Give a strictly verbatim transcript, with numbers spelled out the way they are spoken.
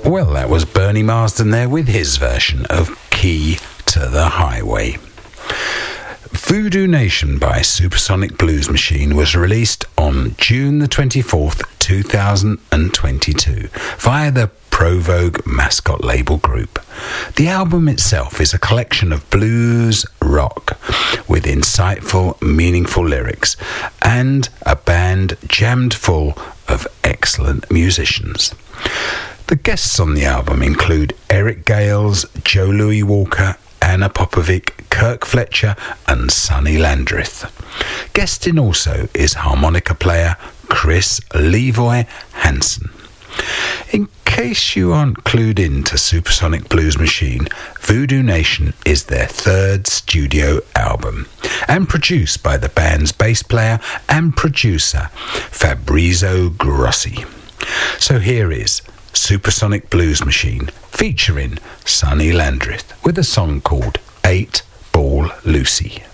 Well, that was Bernie Marsden there with his version of Key to the Highway. Voodoo Nation by Supersonic Blues Machine was released on June the twenty-fourth, two thousand twenty-two via the Provogue Mascot label group. The album itself is a collection of blues rock with insightful, meaningful lyrics and a band jammed full of excellent musicians. The guests on the album include Eric Gales, Joe Louis Walker, Anna Popovic, Kirk Fletcher and Sonny Landreth. Guesting also is harmonica player Chris Levoy Hansen. In case you aren't clued in to Supersonic Blues Machine, Voodoo Nation is their third studio album and produced by the band's bass player and producer Fabrizio Grossi. So here is Supersonic Blues Machine featuring Sonny Landreth with a song called Eight Ball Lucy.